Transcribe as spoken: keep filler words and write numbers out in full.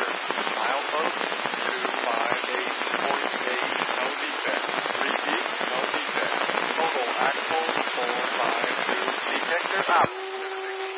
Milepost two five eight forty-eight, no defect. Repeat, no defect. Total axle four five two. Detector up.